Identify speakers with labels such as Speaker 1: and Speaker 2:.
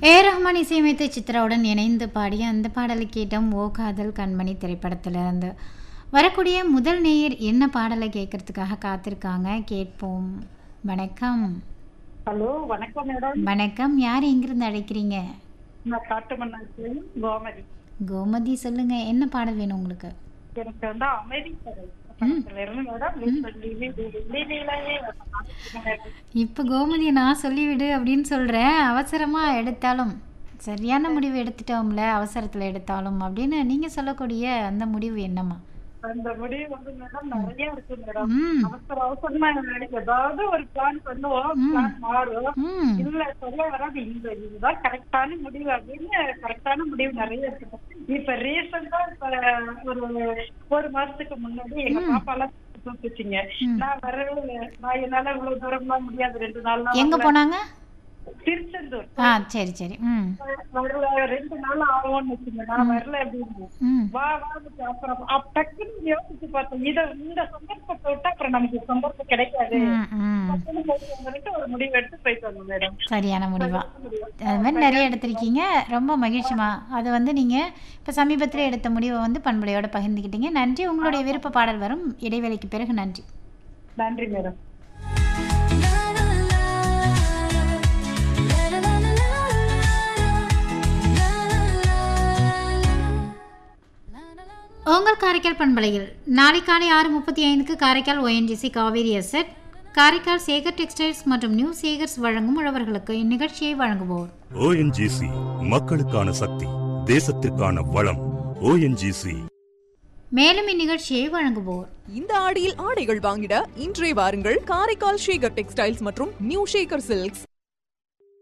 Speaker 1: ரஹ்மான் இசையமைத்த சித்ராவுடன் இணைந்து பாடிய அந்த பாடலை கேட்டோம். ஓ காதல் கண்மணி திரைப்படத்தில் இருந்து. வரக்கூடிய முதல் நேயர் என்ன பாடலை கேட்கறதுக்காக காத்திருக்காங்க, கேட்போம். வணக்கம்.
Speaker 2: ஹலோ, வணக்கம் மேடம்.
Speaker 1: வணக்கம். யார் எங்கிருந்து அழைக்கிறீங்க?
Speaker 2: நான் காட்டுமன்னார்ல கோமதி.
Speaker 1: கோமதி, சொல்லுங்க, என்ன பாடல் வேணும் உங்களுக்கு?
Speaker 2: எனக்கு வந்து அமைதி படத்துல இருந்து மேடம்
Speaker 1: இப்ப கோமதியை நான் சொல்லிவிடு அப்படின்னு சொல்றேன். அவசரமா எடுத்தாலும் சரியான முடிவு எடுத்துட்டோம்ல, அவசரத்துல எடுத்தாலும் அப்படின்னு நீங்க சொல்லக்கூடிய அந்த முடிவு என்னமா?
Speaker 2: அந்த முடிவு வந்து மேடம் நிறைய இருக்கு மேடம். அவசர அவசரமா ஏதாவது ஒரு பிளான் பண்ணுவோம், பிளான் மாறும். இல்ல சொல்ல வராது, இதுதான் கரெக்டான முடிவு அப்படின்னு கரெக்டான முடிவு நிறைய இருக்கு. இப்ப ரீசெண்டா ஒரு மாசத்துக்கு முன்னாடி எங்க பாப்பா எல்லாம் கூப்பிட்டுச்சிங்க. நான் வரவே இல்லை. நான் என்னால இவ்வளவு தூரம்லாம் முடியாது. 2 நாள்
Speaker 1: எங்க போனாங்க?
Speaker 2: திருச்செந்தூர்.
Speaker 1: சரி சரி.
Speaker 2: வரல, 2 நாள் ஆகும்னு வச்சுங்க. நான் வரல அப்படின்னு வா அப்புறம் டக்குன்னு யோசிச்சு பார்த்தேன். இந்த சந்தர்ப்பத்தை விட்டு அப்புறம் நமக்கு சந்தர்ப்பம் கிடைக்காது. ஒரு முடிவு எடுத்து போயிட்டு வந்தோம் மேடம்.
Speaker 1: சரியான முடிவா? அது மாதிரி நிறைய எடுத்திருக்கீங்க, ரொம்ப மகிழ்ச்சிமா. அது வந்து நீங்க இப்ப சமீபத்தில் எடுத்த முடிவை வந்து பண்புலையோட பகிர்ந்துக்கிட்டீங்க. நன்றி. உங்களுடைய விருப்ப பாடல் வரும் இடைவேளைக்கு பிறகு. நன்றி.
Speaker 2: நன்றி மேடம்.
Speaker 1: உங்கள் காரைக்கால் பண்பலையில் நாளை காலை 6:35 Karaikal ONGC Kaveri zed, Karaikal Sekar textiles மற்றும் நியூ சேகர்ஸ் வழங்கும் உழவர்களுக்கு இந்நிகழ்ச்சியை வழங்குவோர்.
Speaker 3: ONGC மக்களுக்கான சக்தி, தேசத்திற்கான வளம். ONGC.
Speaker 1: மேலும் இந்நிகழ்ச்சியை வழங்குவோர்.
Speaker 4: இந்த ஆடியில் ஆடைகள் வாங்கிட இன்றே வாருங்கள் காரைக்கால் சேகர் டெக்ஸ்டைல்ஸ் மற்றும் நியூ சேகர் சில்க்ஸ்.